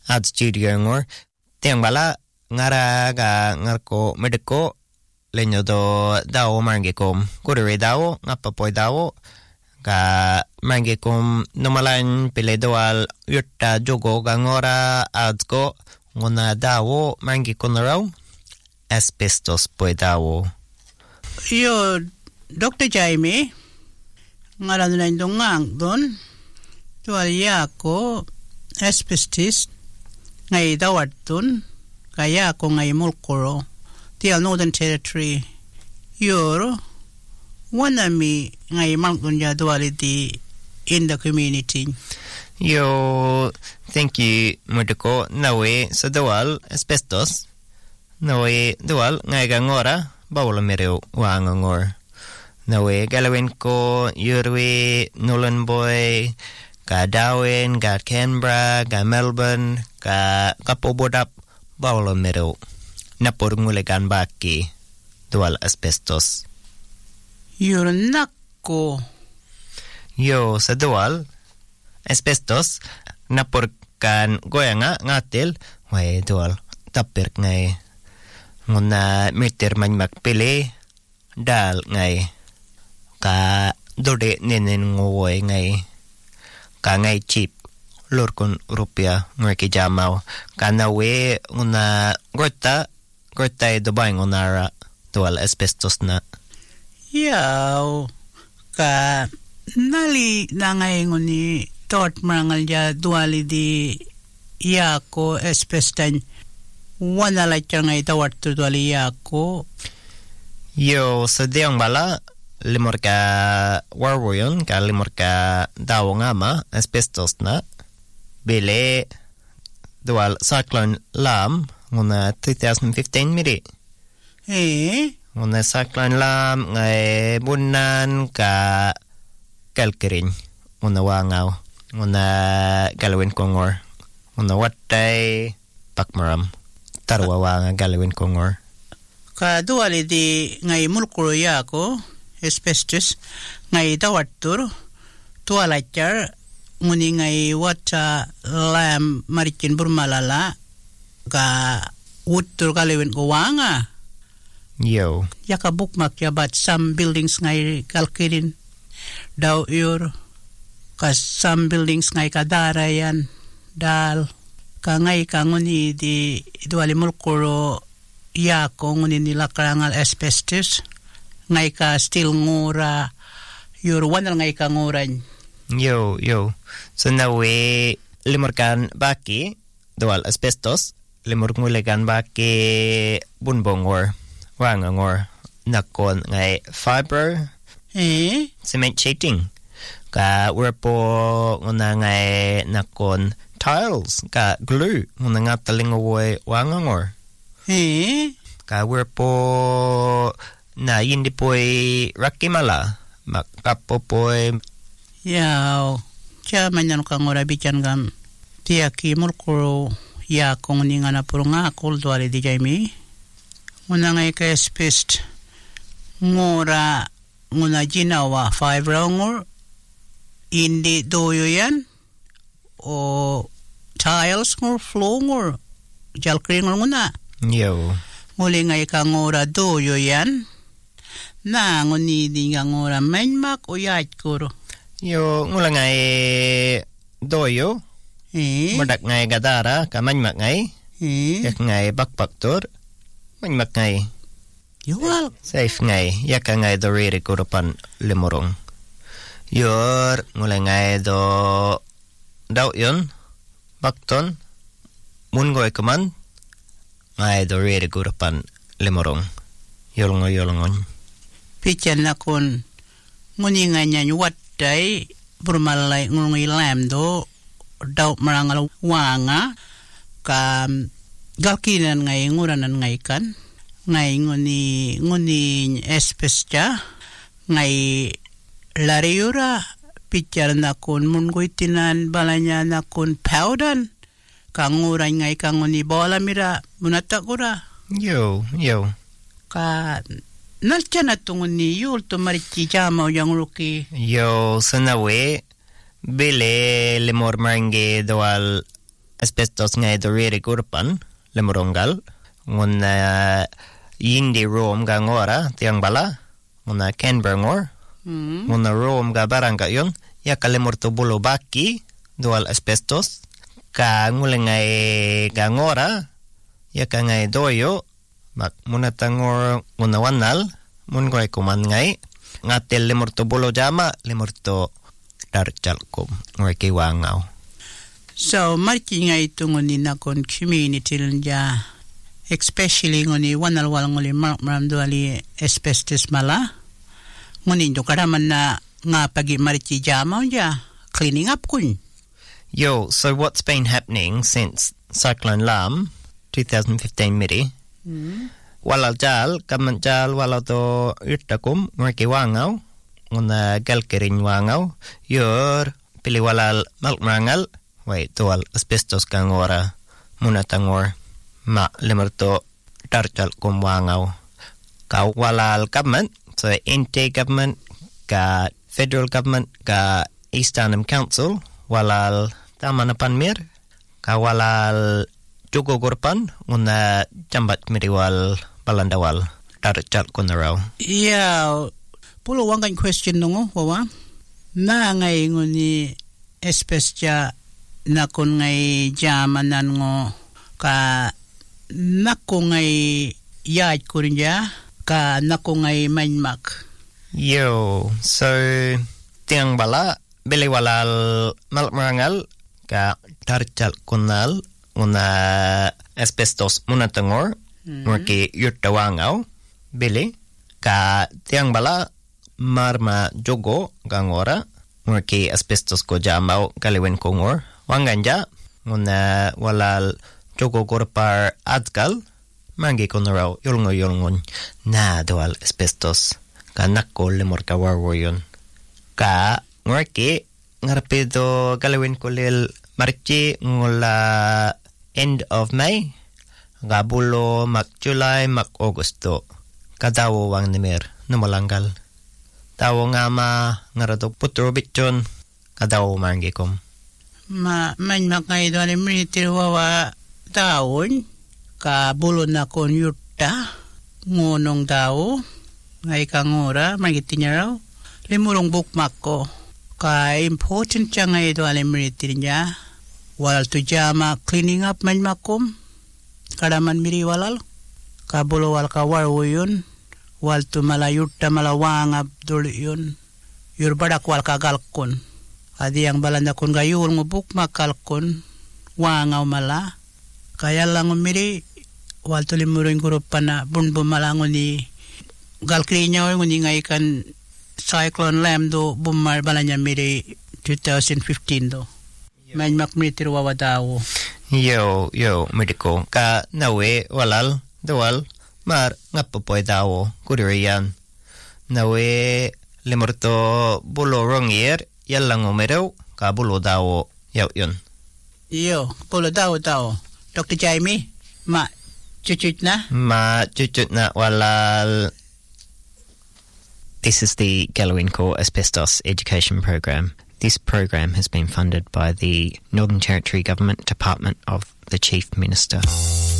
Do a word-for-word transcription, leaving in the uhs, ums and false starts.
at studio ngor tiang bala ngara ga ngarko medeko lenyo do dao mangekom kure dao ngapapoy dao ga mangekom nomalan peledoal yutta jogo gangora adko ngona dao mangekonaraw asbestos poy dao. Yo Doctor Jaime ngaran na indongang don tuwalya ko asbestos ngay dawat don kaya ko ngay mulkuro the Northern Territory yoro wanami ngay malkunya duality in the community. Yo, thank you Mudiko. Nawe sa dawal asbestos. Nawe dawal ngay gangora bawal mereo wangangor. Nawe galawin ko yurwe Nolan Boy ka Darwin ka Canberra ka Melbourne ka kapobodap bawal mereo. Napor ngulegan baki dual asbestos. Yur nakko. Yo sa dual asbestos napor kan goyanga ngatil way dual tapir ngay nguna meter man magpili dal ngay ka dode nenen ngoy ngay ka ngay chip lor kon rupia ngay ki jamaw kana we nguna gorta gorta Dubai ngonara dual asbestos na. Yaw ka nali na ngay nguni tot marangal ya duali di yako asbestan wana la ngay tawat tu duali yako. Yo sa diang bala limor ka warwoyon ka limor ka dawo ngama asbestos na bile dual cyclone Lam nguna twenty fifteen miri. Eh? Nguna cyclone Lam ngay bunan ka kalkirin nguna wangaw nguna galawin kongor nguna watay pakmaram tarwa wanga galawin kongor. Ka duali di ngay mulkuro yako asbestos ngay dawatur tualachar nguni ngay wata lam marikin burmalala ka utur galawin ko wanga. Yo. Yaka bookmark ya but some buildings ngay kalkirin daw yur ka some buildings ngay kadara yan dal ka ngay ka nguni di duali mulkuro yako nguni nila karangal asbestos ngay ka still ngura yur wanal ngay ka nguran. Yo, yo. So na we limor kan baki dual asbestos limor ngulegan baki bunbongor wangangor nakon ngay fiber eh cement sheeting ka werpo nguna ngay nakon tiles ka glue nguna nga talingoy wangangor eh ka werpo na yindi poy rakimala makapopoy yaw cha manyan ka ngora bican gam tiaki mulkuro ya kong ni nga na puro nga kul duali di Jaime nguna ngay ka asbestos ngora nguna ginawa five rongor hindi doyo yan o tiles ngor floor ngor jalkring ngor nguna. Yo. Muli ngay ka ngora doyo yan na nguni di nga ngora manmak o yat kuro. Yo ngula ngay doyo Eh? madak ngay gadara ka manmak ngay Eh? yak ngay bakpaktur manmak ngay Yuwal. safe ngay yaka ngay do riri kurupan limorong yor ngula ngay do daw yun bakton mungoy kaman ngay do riri kurupan limorong yolongo yolongon Pichen na kun nguni nga nyan watay burmalay ngungi lam do daw marangal wanga ka galkinan ngay nguranan ngay kan ngay nguni nguni espesya ngay lariura pichar na kun mungoy tinan balanya na kun powdan kanguran ngay kanguni bola mira munatakura yo yo ka nalchana tunguni yul to marichi jama yang ruki yo sanawe bile limor mange doal asbestos ngay doriri kurpan lemurongal nguna yindi room ga ngora tiang bala nguna Canberra Mm. nguna room ga barangka yon ya kalemurto bulo baki dual asbestos ka ngulengay ga ngora ya ka ngay doyo mak muna tangor nguna wanal mun koy kuman ngay ngatel lemurto bulo jama lemurto darjalkom ngoy kiwangaw. So, marki nga ito nguni na kon community nja, especially nguni wanal-wal nguli maramduali asbestos mala, nguni nyo karaman na nga pagi marki jama nja, cleaning up kun. Yo, so what's been happening since Cyclone Lam, twenty fifteen midi, Mm. walal jal, kaman jal walal to itakum, ngaki wangaw, nguna galkirin wangaw, yor, pili walal malkmangal, wait, tuwal asbestos kang ora, muna tangor, ma limerto darjal kum wangaw. Ka walal government, so N T government, ka federal government, ka East Arnhem Council, walal tamanapan mir, ka walal Jugo Gurpan, una jambat miriwal balandawal, darjal kunaraw. Yeah, pulo wangan question nungo, wawa. Na ngay nguni espesya na kun ngay jamanan ngo ka nako ngay yad kunya ka nako ngay manmak. Yo, so tiang bala beli walal malmarangal ka darjal kunal una asbestos muna tangor Mm. ngaki yurtawangaw bili ka tiang bala marma jogo gangora ngaki asbestos ko jamaw kaliwen kongor wanganja una walal jogo gorpar adkal mangi konaraw yulngo yulngon na dual asbestos ka nakko lemor ka warwoyon ka ngaki ngarpedo kaliwen kulil marchi ngula end of May gabulo mak July mak Augusto kadawo wang nimer numalanggal tawo ngama ngarado putro bitjon kadawo mangikom Ma manmak ngay doon imritir wawa taon ka bulo na kon yurta ngunong daw ngay kangora magitin raw limurong bukmak ko ka important siya ngay doon imritir niya walal to jama cleaning up manmakom karaman miri walal ka bulo wal ka warwo yun wal to malayurta malawangap duli yun yurbadak wal ka galkon adi ang balanda kun gayul mo bukmak kalkon wangaw mala kaya lang umiri wal to limuring gurup pa na bunbo malangon ni galkrinya o nguni ngay kan Cyclone Lam do bumar balanya miri twenty fifteen do man makmitir wawadawo. yo yo mediko ka nawe walal dawal mar ngapopoy dawo kuriyan nawe lemorto bulo rongier yalang umero ka bulo dawo yaw yun. Iyo bulo dawo dawo Doctor Jamie ma chuchut na ma chuchut na walal. This is the Galwinco Asbestos Education Program. This program has been funded by the Northern Territory Government Department of the Chief Minister.